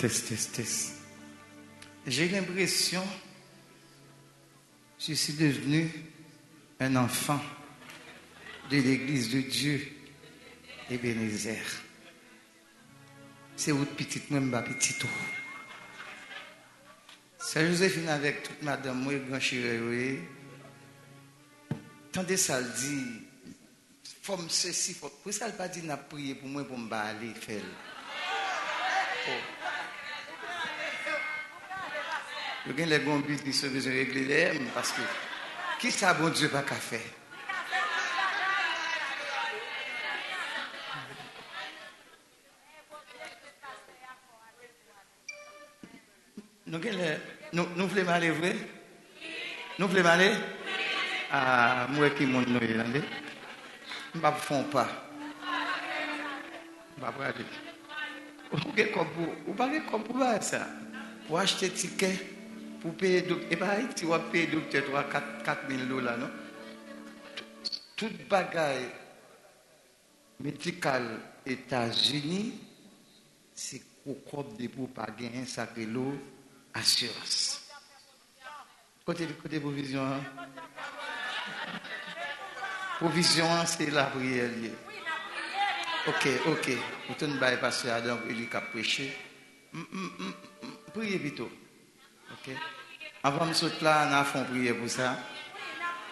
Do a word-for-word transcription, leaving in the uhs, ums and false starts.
Test, test, test. J'ai l'impression que je suis devenu un enfant de l'église de Dieu Ebenezer. C'est votre petite, moi, ma petite. C'est Joséphine avec toute madame, moi, grand chéri. Tandis ça le dit, forme ceci, pour ça le pas dit n'a prié pour moi pour me aller faire. Oh. Je gagne les bons buts qui sont besoin de régler les M parce que qui ça bon Dieu pas qu'à faire. Nous nous nous voulons aller vrai? Nous voulons aller? Ah, moi qui m'en nous là, je ne font pas. Je ne vais pas aller. Vous parlez comme pour ça. Pour acheter ticket, pour payer docteur. Et pas tu vas payer docteur trois quatre mille dollars, non? Toute bagaille médicale États-Unis, c'est au corps de pour pas gagner ça que l'eau assurance. Côté côté provision. Hein? Provision, c'est la prière. Ok, ok. Vous tenez pas passer à donc il a prêché. Priez plutôt. Ok. Avant de sauter là, on a fait prier pour ça.